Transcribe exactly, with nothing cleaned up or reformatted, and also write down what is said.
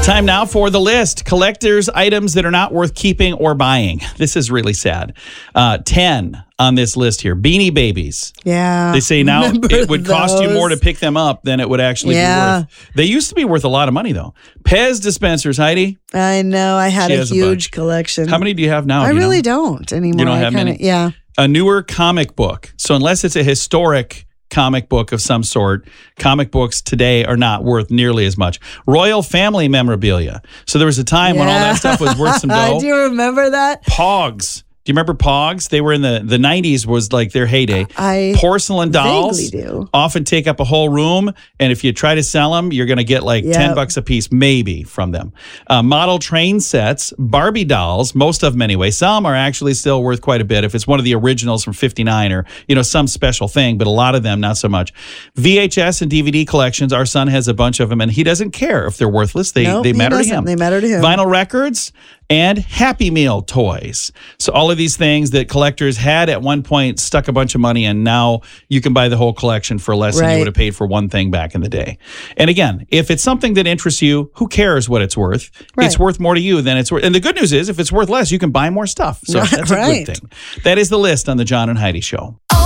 Time now for the list. Collector's items that are not worth keeping or buying. This is really sad. Uh, ten on this list here. Beanie Babies. Yeah. They say now Remember it would cost you those? more to pick them up than it would actually Yeah. be worth. They used to be worth a lot of money, though. Pez dispensers, Heidi. I know. I had She a has a huge bunch. collection. How many do you have now? I Do you really know? don't anymore. You don't I have kinda, many? Yeah. A newer comic book. So unless it's a historic comic book of some sort, comic books today are not worth nearly as much. Royal family memorabilia. So there was a time when all Yeah. that stuff was worth some dough. Do you remember that? Pogs. Do you remember Pogs? They were in the, the nineties was like their heyday. I Porcelain dolls vaguely do. often take up a whole room, and if you try to sell them, you're going to get like Yep. ten bucks a piece, maybe, from them. Uh, model train sets, Barbie dolls, most of them anyway. Some are actually still worth quite a bit if it's one of the originals from fifty-nine or, you know, some special thing, but a lot of them, not so much. V H S and D V D collections, our son has a bunch of them, and he doesn't care if they're worthless. They, Nope, they he matter to doesn't. him. They matter to him. Vinyl records and Happy Meal toys. So all of these things that collectors had at one point stuck a bunch of money in, now you can buy the whole collection for less than you Right. would have paid for one thing back in the day. And again, if it's something that interests you, who cares what it's worth? Right. It's worth more to you than it's worth. And the good news is, if it's worth less, you can buy more stuff. So Right, that's a right. good thing. That is the list on the John and Heidi Show.